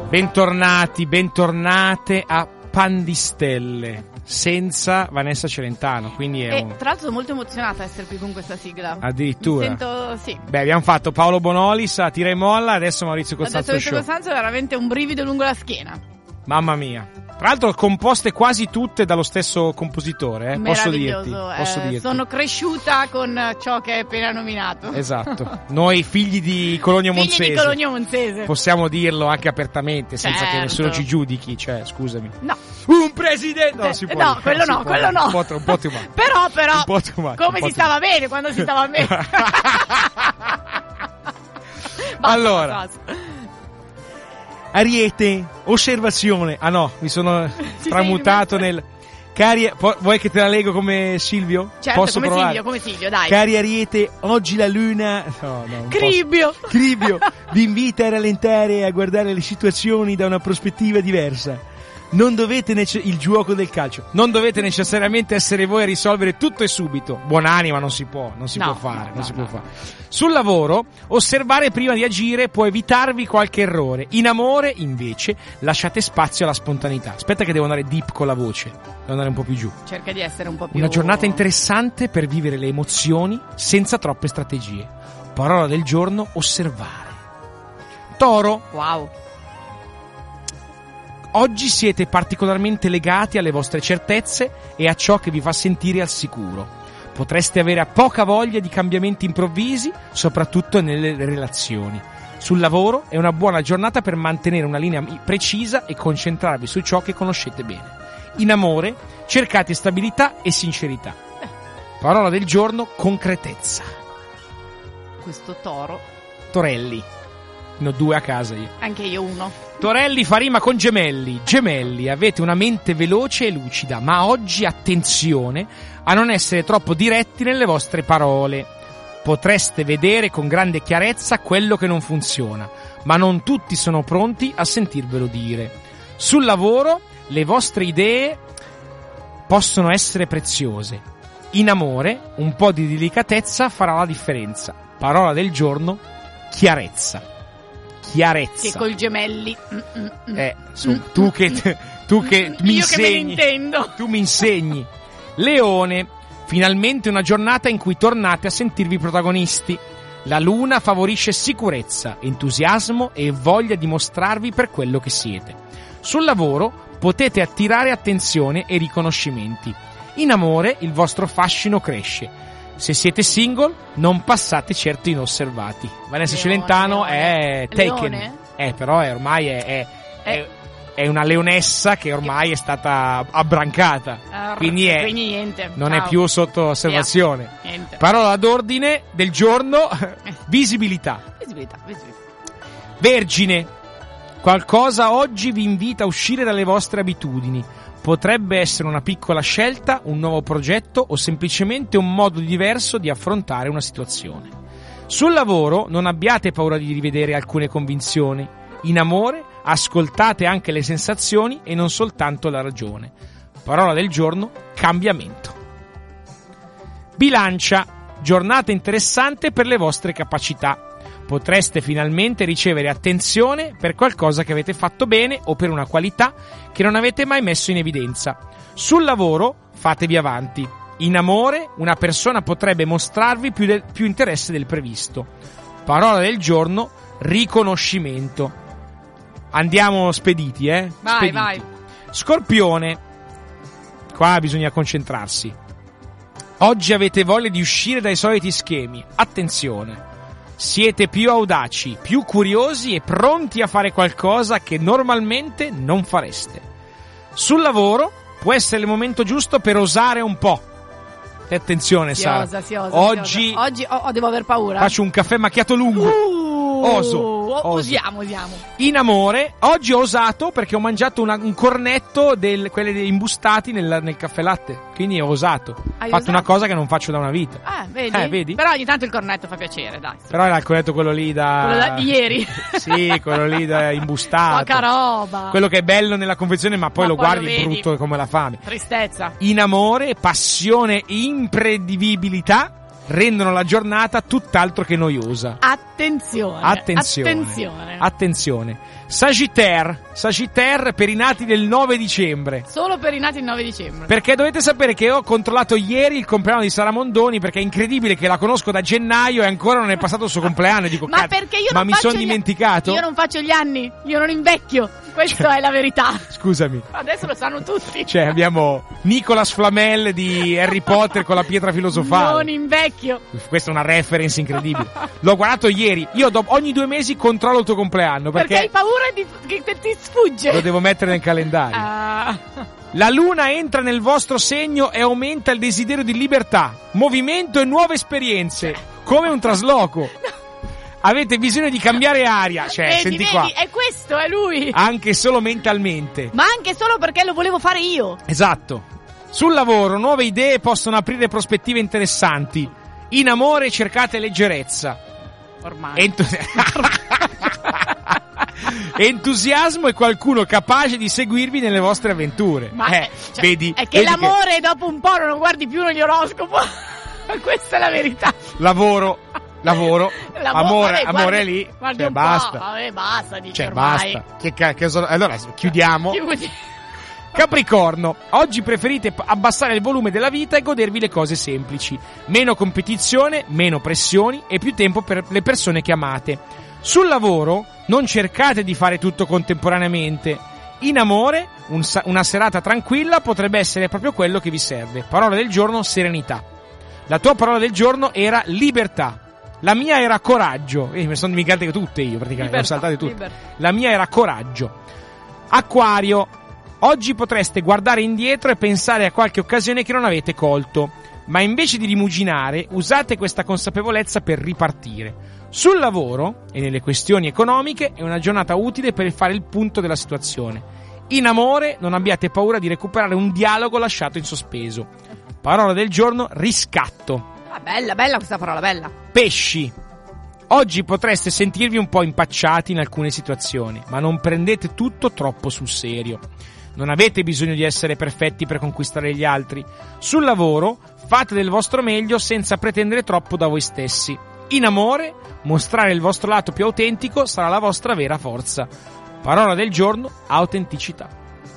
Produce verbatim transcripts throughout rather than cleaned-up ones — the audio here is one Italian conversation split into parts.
Bentornati, bentornate a Pan di Stelle senza Vanessa Celentano, quindi è e un... tra l'altro sono molto emozionata a essere qui con questa sigla. Addirittura. Mi sento, sì. Beh, abbiamo fatto Paolo Bonolis a Tira e Molla, adesso Maurizio Costanzo Adesso Show. Costanzo è veramente un brivido lungo la schiena. Mamma mia. Tra l'altro composte quasi tutte dallo stesso compositore, eh? Posso dirti, posso eh, dirti. Sono cresciuta con ciò che hai appena nominato. Esatto. Noi figli di Cologno Figli Monzese. di Cologno Monzese. Possiamo dirlo anche apertamente, senza certo. che nessuno ci giudichi, cioè, scusami. No. Un presidente! No, si può no dire, quello no, può quello dire. no. Un po', un po' too much. Però, però, un po' too much, come un po' si too stava much. bene quando si stava bene. Basta, Allora. basta. Ariete, osservazione. Ah no, mi sono Ci tramutato sei nel... Cari, po- vuoi che te la leggo come Silvio? Certo, Posso come provare? Silvio, come Silvio, dai. Cari Ariete, oggi la luna... No, no, non Cribbio. posso. Cribbio vi invita a rallentare e a guardare le situazioni da una prospettiva diversa. Non dovete nece- il gioco del calcio. Non dovete necessariamente essere voi a risolvere tutto e subito. Buonanima non si può, non si No, può fare, no, non no, si no. può fare. Sul lavoro, osservare prima di agire può evitarvi qualche errore. In amore, invece, lasciate spazio alla spontaneità. Aspetta che devo andare deep con la voce. Devo andare un po' più giù. Cerca di essere un po' più... Una giornata interessante per vivere le emozioni senza troppe strategie. Parola del giorno, osservare. Toro. Wow. Oggi siete particolarmente legati alle vostre certezze e a ciò che vi fa sentire al sicuro. Potreste avere poca voglia di cambiamenti improvvisi, soprattutto nelle relazioni. Sul lavoro è una buona giornata per mantenere una linea precisa e concentrarvi su ciò che conoscete bene. In amore cercate stabilità e sincerità. Parola del giorno, concretezza. Questo toro. Torelli. Ne ho due a casa io. Anche io uno. Torelli fa rima con gemelli. Gemelli, avete una mente veloce e lucida, ma oggi attenzione a non essere troppo diretti nelle vostre parole. Potreste vedere con grande chiarezza quello che non funziona, ma non tutti sono pronti a sentirvelo dire. Sul lavoro, le vostre idee possono essere preziose. In amore, un po' di delicatezza farà la differenza. Parola del giorno, chiarezza. Chiarezza. Che col gemelli. Mm, mm, mm. Eh, su, tu che, tu che mi Io insegni. che me ne intendo. Tu mi insegni. Leone, finalmente una giornata in cui tornate a sentirvi protagonisti. La luna favorisce sicurezza, entusiasmo e voglia di mostrarvi per quello che siete. Sul lavoro potete attirare attenzione e riconoscimenti. In amore il vostro fascino cresce. Se siete single, non passate certo inosservati. Vanessa Leone, Celentano leone. è taken. Leone? Eh, però è, ormai è, è, è, Eh. è una leonessa che ormai è stata abbrancata. Ah, quindi è, quindi niente. non Ciao. è più sotto osservazione. Niente. Parola d'ordine del giorno, visibilità. Visibilità, visibilità. Vergine, qualcosa oggi vi invita a uscire dalle vostre abitudini. Potrebbe essere una piccola scelta, un nuovo progetto o semplicemente un modo diverso di affrontare una situazione. Sul lavoro non abbiate paura di rivedere alcune convinzioni. In amore ascoltate anche le sensazioni e non soltanto la ragione. Parola del giorno, cambiamento. Bilancia, giornata interessante per le vostre capacità. Potreste finalmente ricevere attenzione per qualcosa che avete fatto bene o per una qualità che non avete mai messo in evidenza. Sul lavoro fatevi avanti. In amore una persona potrebbe mostrarvi più, del, più interesse del previsto. Parola del giorno, riconoscimento. Andiamo spediti, eh? Vai, spediti. vai. Scorpione. Qua bisogna concentrarsi. Oggi avete voglia di uscire dai soliti schemi. Attenzione. Siete più audaci, più curiosi e pronti a fare qualcosa che normalmente non fareste. Sul lavoro può essere il momento giusto per osare un po'. E attenzione, Si Sara. osa, si osa, Oggi, si osa. Oggi oh, oh, devo aver paura. faccio un caffè macchiato lungo. Uh, Oso, o- oso. Osiamo, osiamo. In amore, oggi ho osato perché ho mangiato una, un cornetto del, quelli imbustati nel, nel caffè latte. Quindi ho osato. Ho Hai fatto osato? una cosa che non faccio da una vita. Ah, vedi? Eh, vedi? Però ogni tanto il cornetto fa piacere, dai. Però era il cornetto quello lì da... Quello da- di ieri. Sì, quello lì da imbustato. Poca roba. Quello che è bello nella confezione, ma poi Ma lo poi guardi lo è vedi. brutto come la fame. Tristezza. In amore, passione, imprevedibilità. rendono la giornata tutt'altro che noiosa. Attenzione. Attenzione. Attenzione. Attenzione. Sagittaire, Sagittaire per i nati del nove dicembre. Solo per i nati il nove dicembre. Perché dovete sapere che ho controllato ieri il compleanno di Sara Mondoni, perché è incredibile che la conosco da gennaio e ancora non è passato il suo compleanno. E dico, ma cazzo, perché io ma non mi faccio sono gli- dimenticato? Io non faccio gli anni, io non invecchio. Questa è la verità. Scusami. Adesso lo sanno tutti. Cioè abbiamo Nicolas Flamel di Harry Potter con la pietra filosofale. Non invecchio. Questa è una reference incredibile. L'ho guardato ieri. Io do- ogni due mesi controllo il tuo compleanno Perché, perché, hai paura di, che te- ti sfugge. lo devo mettere nel calendario. Ah. La luna entra nel vostro segno e aumenta il desiderio di libertà, movimento e nuove esperienze, come un trasloco. Avete bisogno di cambiare aria, cioè, Vedi, senti vedi, qua, è questo, è lui. anche solo mentalmente. Ma anche solo perché lo volevo fare io. Esatto. Sul lavoro, nuove idee possono aprire prospettive interessanti. In amore cercate leggerezza. Ormai. Entu- Entusiasmo e qualcuno capace di seguirvi nelle vostre avventure. Ma eh, cioè, vedi, è che vedi l'amore dopo un po' non guardi più negli oroscopo. Questa è la verità. lavoro, lavoro, L'amo- amore, vabbè, amore guardi- lì, guardi cioè un po'. basta. Vabbè, basta, dice Cioè ormai. basta. Che, ca- che so- allora chiudiamo. Chiudi. Capricorno, oggi preferite p- abbassare il volume della vita e godervi le cose semplici. Meno competizione, meno pressioni e più tempo per le persone che amate. Sul lavoro non cercate di fare tutto contemporaneamente. In amore, un sa- una serata tranquilla potrebbe essere proprio quello che vi serve. Parola del giorno, serenità. La tua parola del giorno era libertà. La mia era coraggio. Eh, mi sono dimenticate tutte io praticamente, le ho Libertà, saltate tutte. libertà. La mia era coraggio. Acquario, oggi potreste guardare indietro e pensare a qualche occasione che non avete colto, ma invece di rimuginare, usate questa consapevolezza per ripartire. Sul lavoro e nelle questioni economiche è una giornata utile per fare il punto della situazione. In amore non abbiate paura di recuperare un dialogo lasciato in sospeso. Parola del giorno, riscatto. Ah, bella, bella questa parola, bella. Pesci, oggi potreste sentirvi un po' impacciati in alcune situazioni, ma non prendete tutto troppo sul serio. Non avete bisogno di essere perfetti per conquistare gli altri. Sul lavoro fate del vostro meglio senza pretendere troppo da voi stessi. In amore, mostrare il vostro lato più autentico sarà la vostra vera forza. Parola del giorno, autenticità.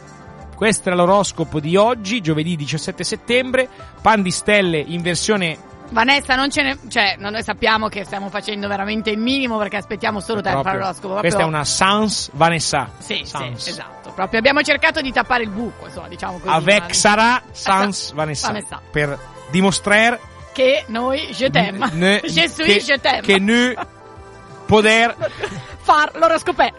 Questo era l'oroscopo di oggi, giovedì diciassette settembre. Pan di stelle in versione... Vanessa, non ce ne. Cioè, no, noi sappiamo che stiamo facendo veramente il minimo perché aspettiamo solo te per fare l'oroscopo. Proprio... Questa è una Sans Vanessa. Sì, Sans. sì, esatto. Proprio abbiamo cercato di tappare il buco, insomma, diciamo così. Avec ma- Sarah Sans Vanessa. Vanessa. Per dimostrare Che noi, je t'aime. ne- Je suis, che, je t'aime. che nous poder Far l'oroscopè.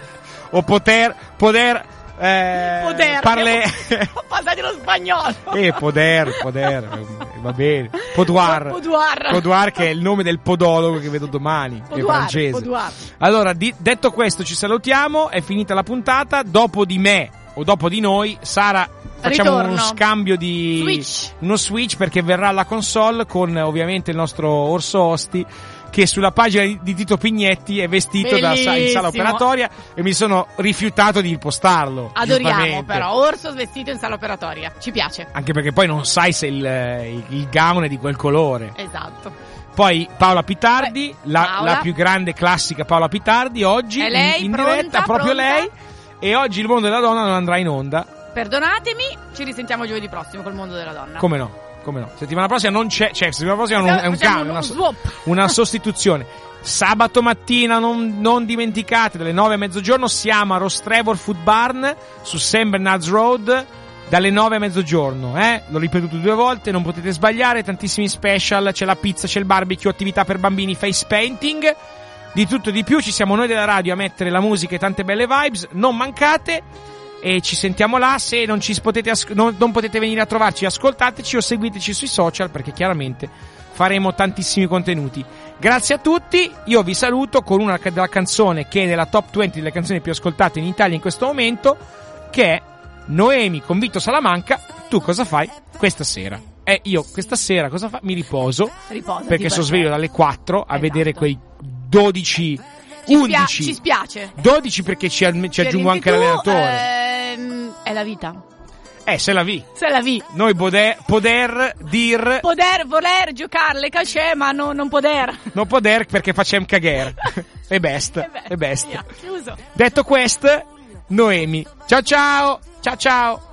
o poter poder eh, Poder. parler Ho passato lo spagnolo. eh poder poder eh, va bene Podoir Podoir. Podoir, che è il nome del podologo che vedo domani, che è Podoir, francese. Podoir. Allora, di- detto questo, ci salutiamo, è finita la puntata. Dopo di me o dopo di noi, Sara, facciamo Ritorno. uno scambio di Switch. uno switch, perché verrà alla console con ovviamente il nostro Orso Osti, che sulla pagina di- di Tito Pignetti è vestito da, sa- in sala Bellissimo. operatoria, e mi sono rifiutato di impostarlo. Adoriamo giustamente. però Orso vestito in sala operatoria. Ci piace. Anche perché poi non sai se il, il, il gown è di quel colore. Esatto. Poi Paola Pitardi, Beh, la, Paola. la più grande classica Paola Pitardi, oggi È lei, in, in pronta, diretta, proprio pronta? lei. E oggi il mondo della donna non andrà in onda. Perdonatemi, ci risentiamo giovedì prossimo col mondo della donna. Come no? Come no? Settimana prossima non c'è, cioè settimana prossima non, è un Facciamo cambio, uno una, so- swap. una sostituzione. Sabato mattina, non, non dimenticate, dalle nove a mezzogiorno siamo a Rostrevor Food Barn su Saint Bernard's Road, dalle nove a mezzogiorno, eh? L'ho ripetuto due volte, non potete sbagliare, tantissimi special, c'è la pizza, c'è il barbecue, attività per bambini, face painting, di tutto e di più. Ci siamo noi della radio a mettere la musica e tante belle vibes, non mancate, e ci sentiamo là. Se non ci potete as- non, non potete venire a trovarci, ascoltateci o seguiteci sui social, perché chiaramente faremo tantissimi contenuti. Grazie a tutti, io vi saluto con una ca- della canzone che è nella top venti delle canzoni più ascoltate in Italia in questo momento, che è Noemi con Vito Salamanca. Tu cosa fai questa sera? E io questa sera cosa fa? Mi riposo, Riposati, perché sono sveglio dalle quattro a Esatto. vedere quei dodici, Ci, spia- undici, ci spiace. dodici, perché ci, ci aggiungo anche Tu, l'allenatore. ehm, è la vita. Eh, c'est la vie. C'est la vie. Noi poder, poder dir... Poder, voler giocare le calce, ma no, non poder. Non poder perché facciamo cagare. E best. E beh, E best. via, chiuso. Detto questo, Noemi. Ciao ciao. Ciao ciao.